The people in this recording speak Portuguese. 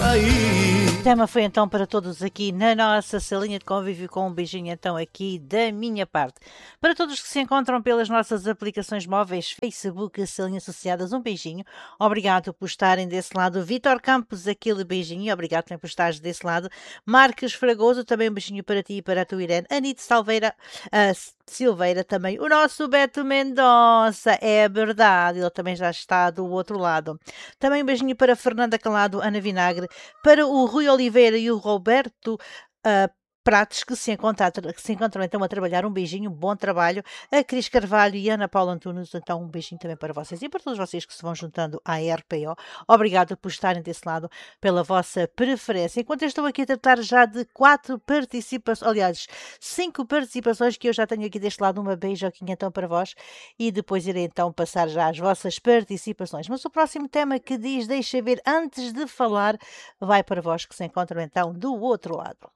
aí. O tema foi então para todos aqui na nossa salinha de convívio, com um beijinho então aqui da minha parte. Para todos que se encontram pelas nossas aplicações móveis, Facebook, salinha associadas, um beijinho. Obrigado por estarem desse lado. Vitor Campos, aquele beijinho. Obrigado também por estares desse lado. Marcos Fragoso, também um beijinho para ti e para a tua Irene. Anite Silveira também. O nosso Beto Mendonça, é verdade, ele também já está do outro lado. Também um beijinho para Fernanda Calado, Ana Vinagre, para o Rui Oliveira e o Roberto Prates, que se encontram então a trabalhar. Um beijinho, bom trabalho. A Cris Carvalho e a Ana Paula Antunes, então um beijinho também para vocês e para todos vocês que se vão juntando à RPO. Obrigado por estarem desse lado, pela vossa preferência. Enquanto eu estou aqui a tratar já de 4 participações, aliás, 5 participações que eu já tenho aqui deste lado, uma beijoquinha então para vós, e depois irei então passar já as vossas participações. Mas o próximo tema que diz, deixa ver, antes de falar, vai para vós que se encontram então do outro lado.